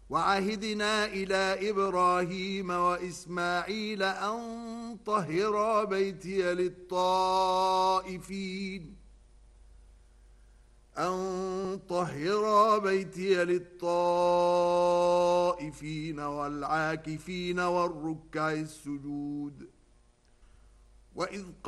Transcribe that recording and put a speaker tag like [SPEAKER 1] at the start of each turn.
[SPEAKER 1] وعهدنا إلى إبراهيم وإسماعيل أن طهرا بيتي للطائفين والعاكفين والركع السجود. وإذ